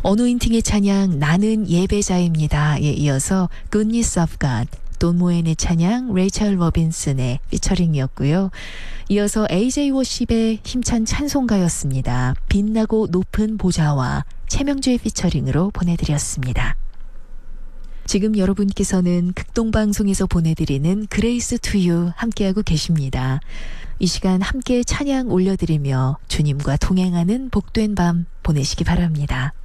어노인팅의 찬양 나는 예배자입니다에 이어서 Goodness of God, 돈 모엔의 찬양 레이첼 로빈슨의 피처링이었고요. 이어서 AJ 워십의 힘찬 찬송가였습니다. 빛나고 높은 보좌와 최명주의 피처링으로 보내드렸습니다. 지금 여러분께서는 극동방송에서 보내드리는 그레이스 투유 함께하고 계십니다. 이 시간 함께 찬양 올려드리며 주님과 동행하는 복된 밤 보내시기 바랍니다.